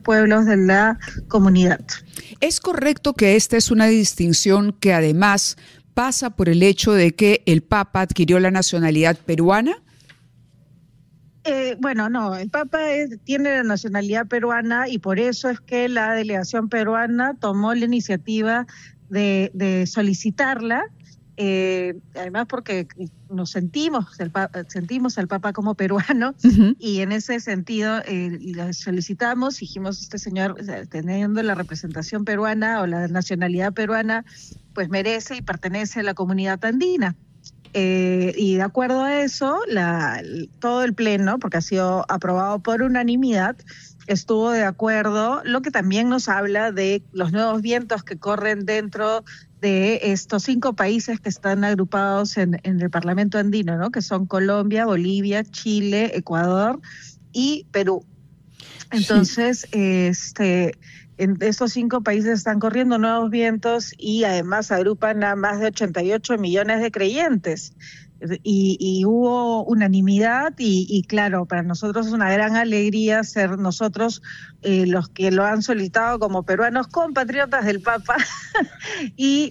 pueblos de la comunidad. ¿Es correcto que esta es una distinción que además pasa por el hecho de que el Papa adquirió la nacionalidad peruana? Bueno, no, el Papa tiene la nacionalidad peruana y por eso es que la delegación peruana tomó la iniciativa de solicitarla, además porque nos sentimos al Papa como peruano. Y en ese sentido la solicitamos, dijimos, este señor, teniendo la representación peruana o la nacionalidad peruana, pues merece y pertenece a la comunidad andina. Y de acuerdo a eso, todo el Pleno, porque ha sido aprobado por unanimidad, estuvo de acuerdo, lo que también nos habla de los nuevos vientos que corren dentro de estos 5 países que están agrupados en el Parlamento andino, ¿no? Que son Colombia, Bolivia, Chile, Ecuador y Perú. Entonces, sí. En estos 5 países están corriendo nuevos vientos y además agrupan a más de 88 millones de creyentes. Y hubo unanimidad y claro, para nosotros es una gran alegría ser nosotros los que lo han solicitado como peruanos compatriotas del Papa y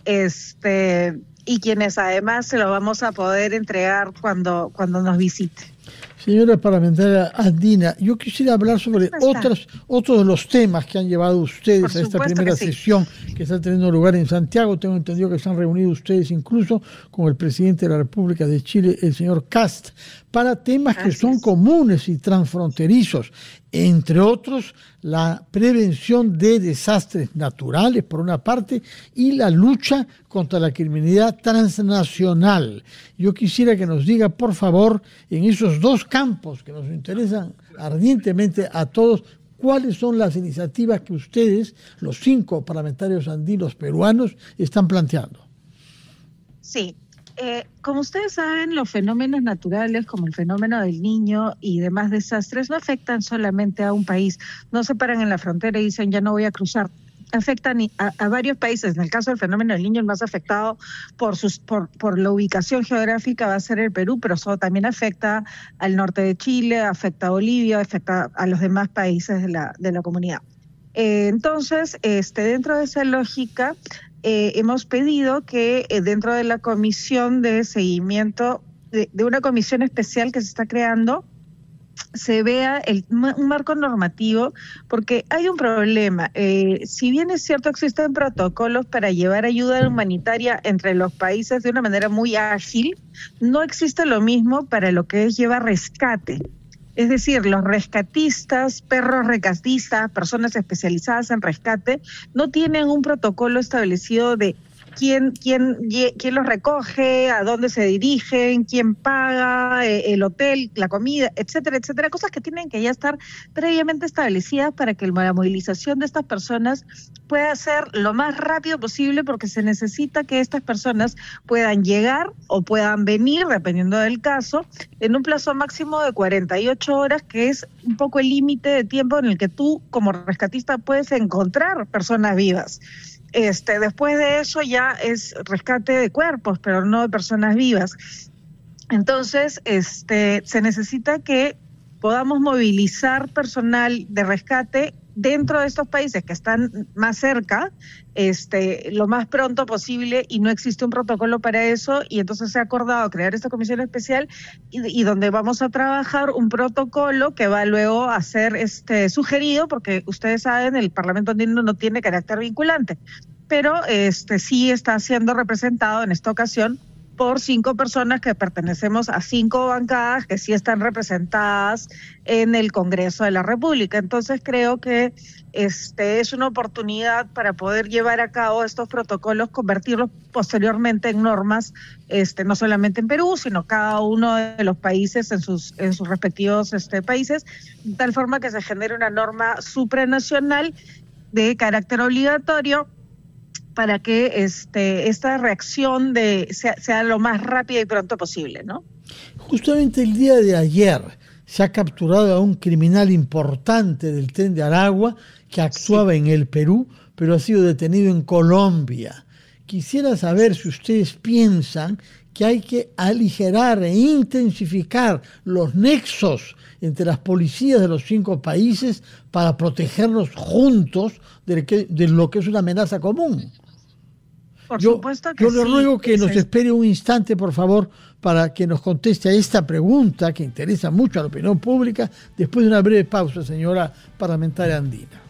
quienes además se lo vamos a poder entregar cuando nos visite. Señora parlamentaria andina, yo quisiera hablar sobre otros de los temas que han llevado ustedes a esta primera sesión que está teniendo lugar en Santiago. Tengo entendido que se han reunido ustedes incluso con el presidente de la República de Chile, el señor Kast, para temas que son comunes y transfronterizos, entre otros la prevención de desastres naturales, por una parte, y la lucha contra la criminalidad transnacional. Yo quisiera que nos diga, por favor, en esos 2 campos que nos interesan ardientemente a todos, cuáles son las iniciativas que ustedes, los 5 parlamentarios andinos peruanos, están planteando. Sí. Como ustedes saben, los fenómenos naturales como el fenómeno del Niño y demás desastres no afectan solamente a un país, no se paran en la frontera y dicen ya no voy a cruzar, afectan a varios países. En el caso del fenómeno del Niño, el más afectado por la ubicación geográfica va a ser el Perú, pero eso también afecta al norte de Chile, afecta a Bolivia, afecta a los demás países de la comunidad. Entonces, dentro de esa lógica, hemos pedido que dentro de la comisión de seguimiento, de una comisión especial que se está creando, se vea un marco normativo, porque hay un problema. Si bien es cierto, existen protocolos para llevar ayuda humanitaria entre los países de una manera muy ágil, no existe lo mismo para lo que es llevar rescate. Es decir, los rescatistas, perros rescatistas, personas especializadas en rescate, no tienen un protocolo establecido de quién los recoge, a dónde se dirigen, quién paga, el hotel, la comida, etcétera, etcétera. Cosas que tienen que ya estar previamente establecidas para que la movilización de estas personas pueda ser lo más rápido posible, porque se necesita que estas personas puedan llegar o puedan venir, dependiendo del caso, en un plazo máximo de 48 horas, que es un poco el límite de tiempo en el que tú, como rescatista, puedes encontrar personas vivas. Después de eso ya es rescate de cuerpos, pero no de personas vivas. Entonces, se necesita que podamos movilizar personal de rescate dentro de estos países que están más cerca, lo más pronto posible, y no existe un protocolo para eso, y entonces se ha acordado crear esta comisión especial y donde vamos a trabajar un protocolo que va luego a ser sugerido, porque ustedes saben, el Parlamento andino no tiene carácter vinculante, pero sí está siendo representado en esta ocasión por 5 personas que pertenecemos a 5 bancadas que sí están representadas en el Congreso de la República. Entonces creo que es una oportunidad para poder llevar a cabo estos protocolos, convertirlos posteriormente en normas, no solamente en Perú, sino cada uno de los países en sus respectivos países, de tal forma que se genere una norma supranacional de carácter obligatorio, para que esta reacción sea lo más rápida y pronto posible, ¿no? Justamente el día de ayer se ha capturado a un criminal importante del Tren de Aragua que actuaba en el Perú, pero ha sido detenido en Colombia. Quisiera saber si ustedes piensan que hay que aligerar e intensificar los nexos entre las policías de los 5 países para protegernos juntos de lo que es una amenaza común. Por supuesto que yo le ruego que nos espere un instante, por favor, para que nos conteste a esta pregunta que interesa mucho a la opinión pública, después de una breve pausa, señora parlamentaria andina.